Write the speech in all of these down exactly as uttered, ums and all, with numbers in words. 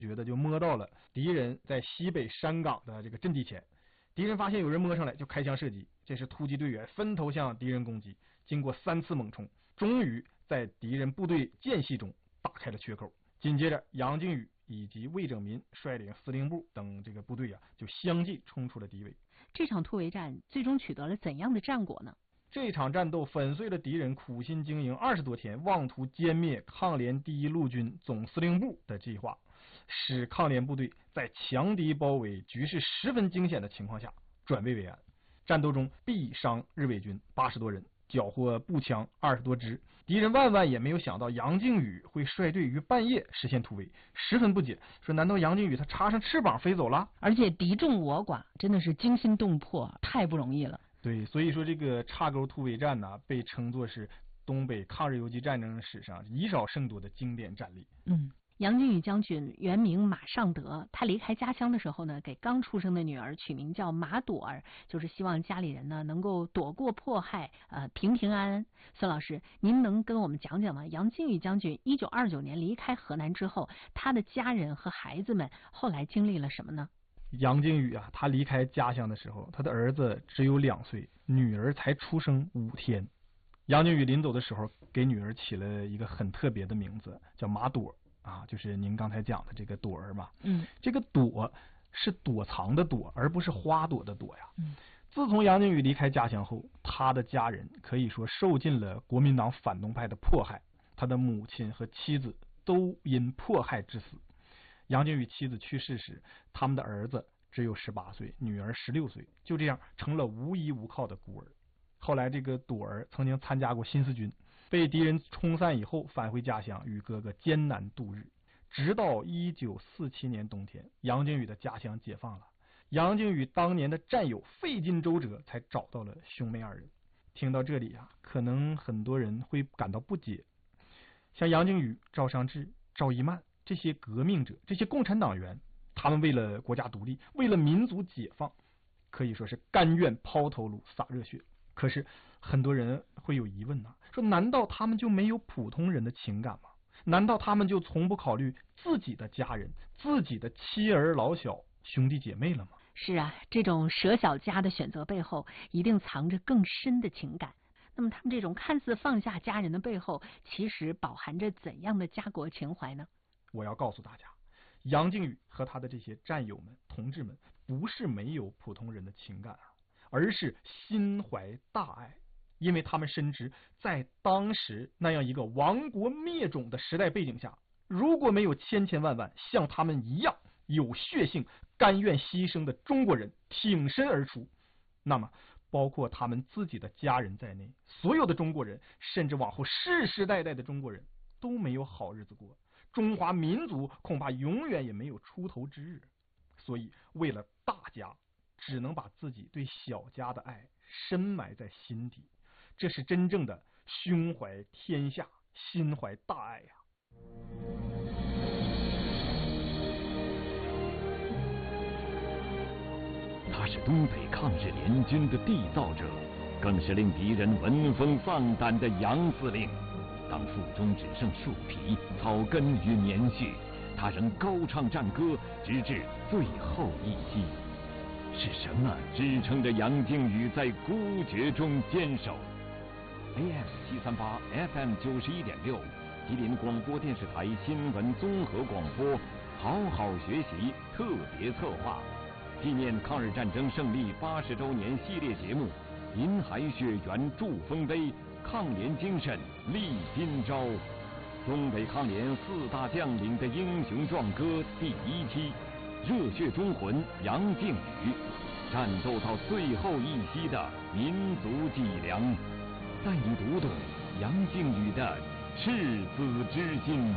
觉得就摸到了敌人在西北山岗的这个阵地前，敌人发现有人摸上来就开枪射击，这时突击队员分头向敌人攻击，经过三次猛冲，终于在敌人部队间隙中打开了缺口。紧接着杨靖宇以及魏拯民率领司令部等这个部队啊，就相继冲出了敌围。 这场突围战最终取得了怎样的战果呢？ 这场战斗粉碎了敌人苦心经营二十多天，妄图歼灭抗联第一路军总司令部的计划，使抗联部队在强敌包围、局势十分惊险的情况下转危为安。战斗中毙伤日伪军八十多人，缴获步枪二十多支。敌人万万也没有想到杨靖宇会率队于半夜实现突围，十分不解，说难道杨靖宇他插上翅膀飞走了？ 而且敌众我寡，真的是惊心动魄，太不容易了。 对，所以说这个岔沟突围战呢，被称作是东北抗日游击战争史上以少胜多的经典战例。 嗯，杨靖宇将军原名马尚德，他离开家乡的时候呢，给刚出生的女儿取名叫马朵儿，就是希望家里人呢能够躲过迫害，呃，平平安安。孙老师，您能跟我们讲讲吗？杨靖宇将军一九二九年离开河南之后，他的家人和孩子们后来经历了什么呢？ 杨靖宇啊，他离开家乡的时候，他的儿子只有两岁，女儿才出生五天。杨靖宇临走的时候，给女儿起了一个很特别的名字，叫马朵啊，就是您刚才讲的这个朵儿嘛。 嗯， 这个朵是躲藏的躲，而不是花朵的朵呀。 嗯， 自从杨靖宇离开家乡后，他的家人可以说受尽了国民党反动派的迫害，他的母亲和妻子都因迫害致死。杨靖宇妻子去世时，他们的儿子只有十八岁，女儿十六岁，就这样成了无依无靠的孤儿。后来这个朵儿曾经参加过新四军，被敌人冲散以后返回家乡，与哥哥艰难度日。直到一九四七年冬天，杨靖宇的家乡解放了，杨靖宇当年的战友费尽周折才找到了兄妹二人。听到这里啊，可能很多人会感到不解，像杨靖宇、赵尚志、赵一曼这些革命者，这些共产党员，他们为了国家独立，为了民族解放，可以说是甘愿抛头颅洒热血。可是很多人会有疑问啊，说难道他们就没有普通人的情感吗？难道他们就从不考虑自己的家人、自己的妻儿老小、兄弟姐妹了吗？ 是啊，这种舍小家的选择背后，一定藏着更深的情感。那么他们这种看似放下家人的背后，其实饱含着怎样的家国情怀呢？ 我要告诉大家，杨靖宇和他的这些战友们、同志们，不是没有普通人的情感啊，而是心怀大爱，因为他们深知，在当时那样一个亡国灭种的时代背景下，如果没有千千万万像他们一样有血性、甘愿牺牲的中国人挺身而出，那么包括他们自己的家人在内，所有的中国人，甚至往后世世代代的中国人都没有好日子过，中华民族恐怕永远也没有出头之日。所以为了大家，只能把自己对小家的爱深埋在心底，这是真正的胸怀天下，心怀大爱呀、 他是东北抗日联军的缔造者，更是令敌人闻风丧胆的杨司令。当腹中只剩树皮、草根与棉絮，他仍高唱战歌，直至最后一息。是什么支撑着杨靖宇在孤绝中坚守 ？A M 七三八 F M 九十一点六，吉林广播电视台新闻综合广播，好好学习特别策划，纪念抗日战争胜利八十周年系列节目《银海雪原祝丰碑》，抗联精神立今朝。东北抗联四大将领的英雄壮歌第一期，热血忠魂杨靖宇，战斗到最后一息的民族脊梁，带你读懂杨靖宇的赤子之心。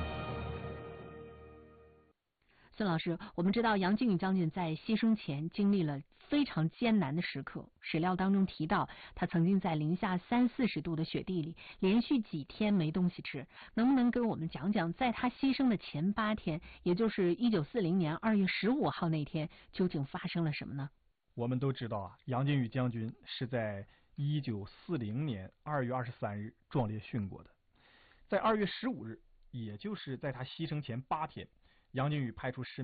孙老师，我们知道杨靖宇将军在牺牲前经历了非常艰难的时刻，史料当中提到他曾经在零下三四十度的雪地里连续几天没东西吃，能不能跟我们讲讲在他牺牲的前八天，也就是一九四零年二月十五号那天，究竟发生了什么呢？ 我们都知道啊，杨靖宇将军是在一九四零年二月二十三日壮烈殉国的。在二月十五日，也就是在他牺牲前八天， 杨靖宇派出士